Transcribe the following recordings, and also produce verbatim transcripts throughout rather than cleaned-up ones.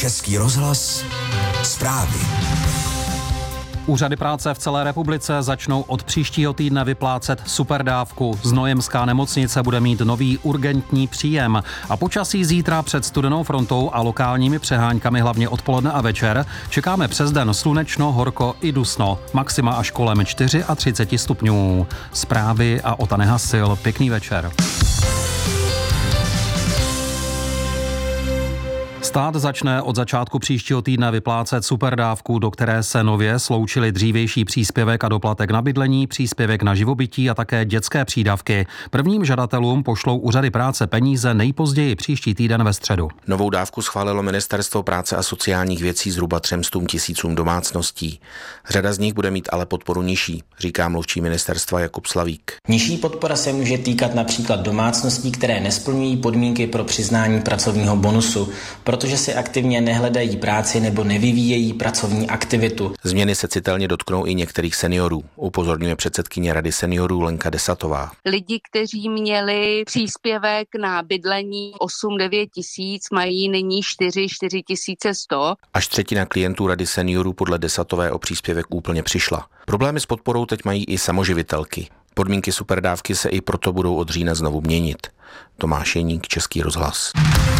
Český rozhlas zprávy. Úřady práce v celé republice začnou od příštího týdne vyplácet superdávku. Znojemská nemocnice bude mít nový urgentní příjem a počasí zítra před studenou frontou a lokálními přeháňkami hlavně odpoledne a večer čekáme přes den slunečno, horko i dusno. Maxima až kolem třicet čtyři stupňů. Zprávy a Ota Nehasil. Pěkný večer. Stát začne od začátku příštího týdne vyplácet superdávku, do které se nově sloučily dřívější příspěvek a doplatek na bydlení, příspěvek na živobytí a také dětské přídavky. Prvním žadatelům pošlou úřady práce peníze nejpozději příští týden ve středu. Novou dávku schválilo Ministerstvo práce a sociálních věcí zhruba třem stům tisícům domácností. Řada z nich bude mít ale podporu nižší, říká mluvčí ministerstva Jakub Slavík. Nižší podpora se může týkat například domácností, které nesplňují podmínky pro přiznání pracovního bonusu, protože si aktivně nehledají práci nebo nevyvíjejí pracovní aktivitu. Změny se citelně dotknou i některých seniorů, upozorňuje předsedkyně Rady seniorů Lenka Desatová. Lidi, kteří měli příspěvek na bydlení osm devět tisíc, mají nyní čtyři čtyři tisíce sto. Až třetina klientů Rady seniorů podle Desatové o příspěvek úplně přišla. Problémy s podporou teď mají i samoživitelky. Podmínky superdávky se i proto budou od října znovu měnit. Tomáš Jeník, Český rozhlas.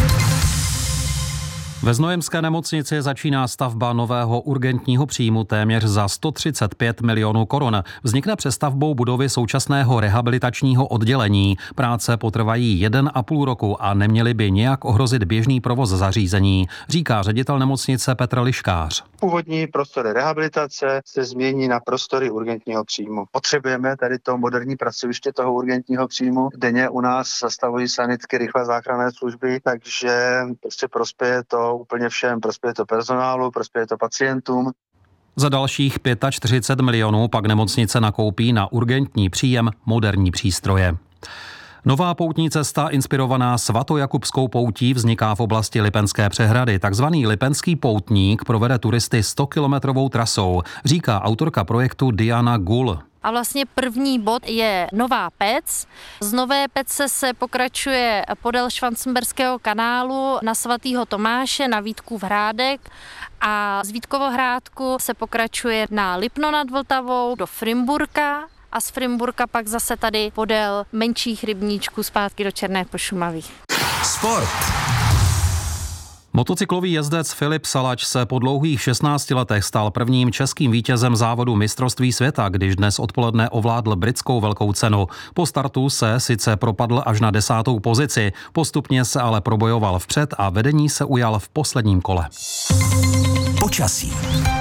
Ve Znojemské nemocnici začíná stavba nového urgentního příjmu téměř za sto třicet pět milionů korun. Vznikne přestavbou budovy současného rehabilitačního oddělení. Práce potrvají jeden a půl roku a neměly by nějak ohrozit běžný provoz zařízení, říká ředitel nemocnice Petr Liškář. Původní prostory rehabilitace se změní na prostory urgentního příjmu. Potřebujeme tady to moderní pracoviště toho urgentního příjmu. Denně u nás zastavují sanitky rychlé záchranné služby, takže prostě prospěje to úplně všem, prospěje to personálu, prospěje to pacientům. Za dalších čtyřicet pět milionů pak nemocnice nakoupí na urgentní příjem moderní přístroje. Nová poutní cesta inspirovaná svatojakubskou poutí vzniká v oblasti Lipenské přehrady. Takzvaný Lipenský poutník provede turisty stokilometrovou trasou, říká autorka projektu Diana Gul. A vlastně první bod je Nová Pec. Z Nové Pece se pokračuje podél Švancemberského kanálu na svatého Tomáše, na Vítkův Hrádek a z Vítkovohrádku se pokračuje na Lipno nad Vltavou do Frimburka a z Frimburka pak zase tady podél menších rybníčků zpátky do Černé Pošumaví. Sport. Motocyklový jezdec Filip Salač se po dlouhých šestnácti letech stal prvním českým vítězem závodu mistrovství světa, když dnes odpoledne ovládl britskou velkou cenu. Po startu se sice propadl až na desátou pozici, postupně se ale probojoval vpřed a vedení se ujal v posledním kole. Počasí.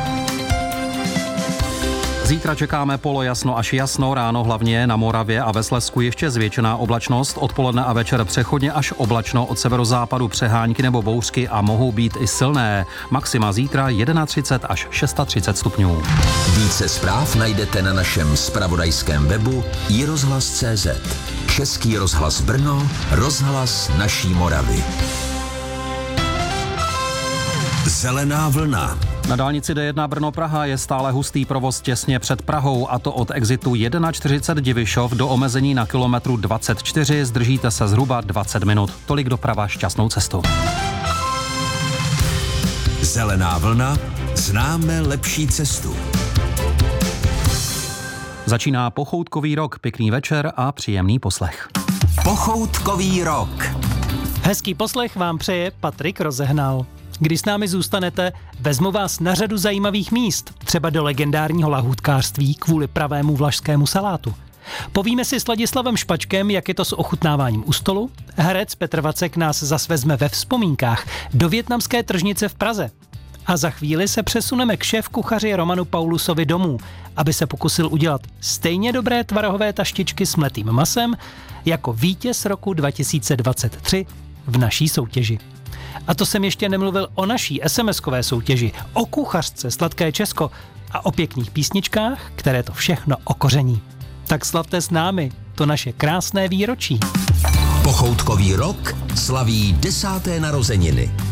Zítra čekáme polojasno až jasno, ráno hlavně na Moravě a ve Slezsku ještě zvětšená oblačnost, odpoledne a večer přechodně až oblačno, od severozápadu přehánky nebo bouřky a mohou být i silné. Maxima zítra třicet jedna až třicet šest stupňů. Více zpráv najdete na našem zpravodajském webu i rozhlas tečka cé zet. Český rozhlas Brno, rozhlas naší Moravy. Zelená vlna. Na dálnici D jedna Brno-Praha je stále hustý provoz těsně před Prahou, a to od exitu čtyřicet jedna Divišov do omezení na kilometru dvacet čtyři. Zdržíte se zhruba dvacet minut. Tolik doprava, šťastnou cestu. Zelená vlna. Známe lepší cestu. Začíná pochoutkový rok. Pěkný večer a příjemný poslech. Pochoutkový rok. Hezký poslech vám přeje Patrik Rozehnal. Když s námi zůstanete, vezmu vás na řadu zajímavých míst, třeba do legendárního lahůdkářství kvůli pravému vlašskému salátu. Povíme si s Ladislavem Špačkem, jak je to s ochutnáváním u stolu. Herec Petr Vacek nás zas vezme ve vzpomínkách do vietnamské tržnice v Praze. A za chvíli se přesuneme k šéfkuchaři Romanu Paulusovi domů, aby se pokusil udělat stejně dobré tvarohové taštičky s mletým masem jako vítěz roku dva tisíce dvacet tři v naší soutěži. A to jsem ještě nemluvil o naší es em eskové soutěži, o kuchařce Sladké Česko a o pěkných písničkách, které to všechno okoření. Tak slavte s námi to naše krásné výročí. Pochoutkový rok slaví desáté narozeniny.